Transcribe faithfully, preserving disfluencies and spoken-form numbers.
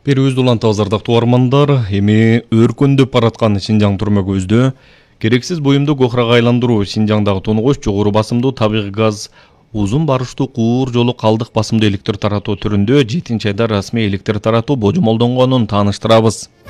Берүүбүздү улантабыз ардактуу угармандар. Эми өркүндөп бараткан Шинжаң түрмө көздө керексиз буюмду кохрага айландыруу, Шинжаңдагы тунугуч жогору басымдуу табигый газ узун барыштуу куур жолу калдык басымдуу электр таратуу түрүндө жетинчи айда расмий электр таратуу божомолдонгонун тааныштырабыз.